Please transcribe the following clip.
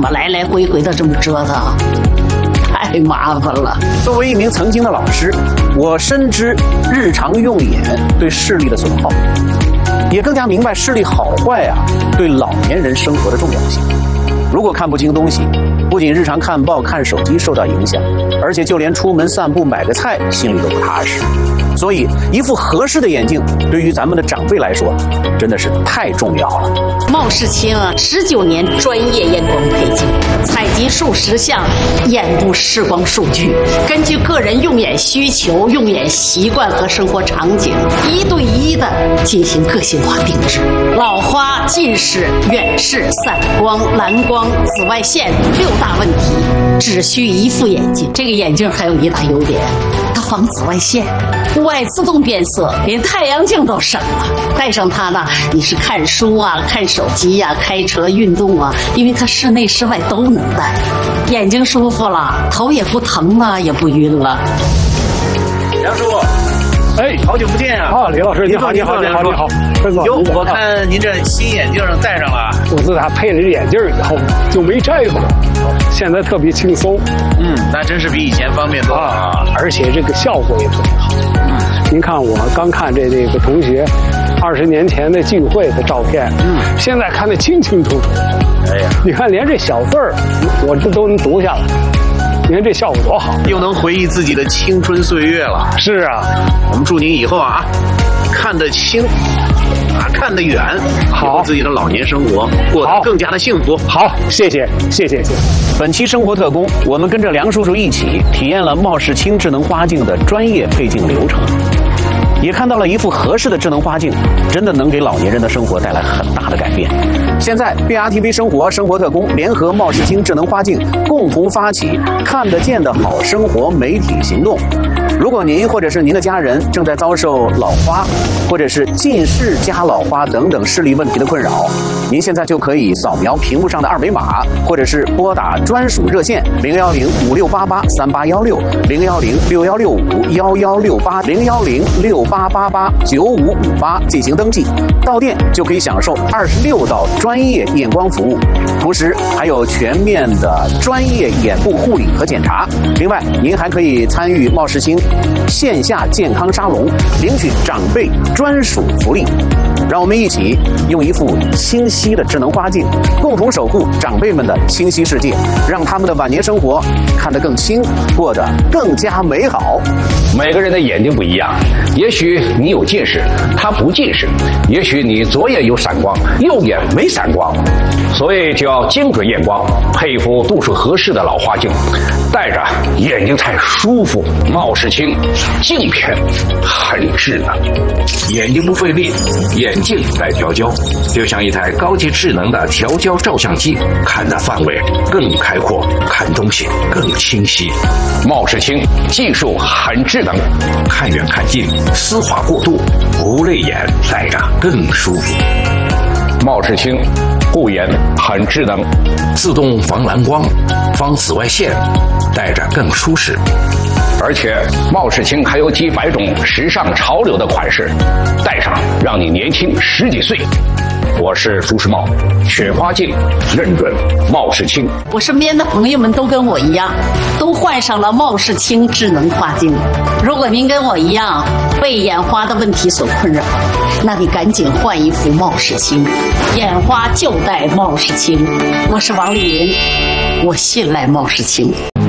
么来来回回的这么折腾，太麻烦了。 作为一名曾经的老师，我深知日常用眼对视力的损耗，也更加明白视力好坏对老年人生活的重要性。如果看不清东西，不仅日常看报看手机受到影响，而且就连出门散步买个菜心里都不踏实。所以一副合适的眼镜对于咱们的长辈来说真的是太重要了。 茂世清19年专业验光配镜，采集数十项眼部视光数据，根据个人用眼需求、用眼习惯和生活场景，1对1的进行个性化定制。老花、近视、远视、散光、蓝光、紫外线6大问题，只需一副眼镜。这个眼镜还有一大优点，它防紫外线，户外自动变色，连太阳镜都省了。戴上它呢，你是看书看手机开车、运动因为它室内室外都能戴，眼睛舒服了，头也不疼了，也不晕了。 梁叔，好久不见李老师，你好。 哟，我看您这新眼镜戴上了。 我自打配了这眼镜以后就没摘过，现在特别轻松。 那真是比以前方便多了而且这个效果也特别好。您看我刚看这个同学20年前的聚会的照片，现在看得清清楚楚。你看连这小字儿，我这都能读下来。你看这效果多好， 又能回忆自己的青春岁月了。 是啊， 我们祝您以后看得清，看得远，好，自己的老年生活过得更加的幸福。 好，谢谢。 本期生活特工，我们跟着梁叔叔一起体验了茂世清智能花镜的专业配镜流程，也看到了一副合适的智能花镜真的能给老年人的生活带来很大的改变。现在 BRTV 生活特工联合茂世清智能花镜共同发起看得见的好生活媒体行动。如果您或者是您的家人正在遭受老花或者是近视加老花等等视力问题的困扰，您现在就可以扫描屏幕上的2维码，或者是拨打专属热线010-5688-3816，010-6168-1168，010-6888-9558进行登记，到店就可以享受26道专业验光服务，同时还有全面的专业眼部护理和检查。另外，您还可以参与茂世清线下健康沙龙，领取长辈专属福利。让我们一起用一副清晰的智能花镜，共同守护长辈们的清晰世界，让他们的晚年生活看得更清，过得更加美好。 每个人的眼睛不一样，也许你有近视，他不近视；也许你左眼有闪光，右眼没闪光。所以就要精准验光，配一副度数合适的老花镜，戴着眼睛才舒服。茂世清镜片很智能，眼睛不费力，眼镜来调焦，就像一台高级智能的调焦照相机，看的范围更开阔，看东西更清晰。茂世清技术很智能，看远看近，丝滑过渡，不累眼，戴着更舒服。茂世清护眼很智能，自动防蓝光、防紫外线，戴着更舒适。而且茂世清还有几百种时尚潮流的款式，戴上让你年轻10几岁。我是朱时茂，选花镜认准茂世清。 我身边的朋友们都跟我一样，都换上了茂世清智能花镜。如果您跟我一样被眼花的问题所困扰，那你赶紧换一副茂世清，眼花就戴茂世清。我是王丽云，我信赖茂世清。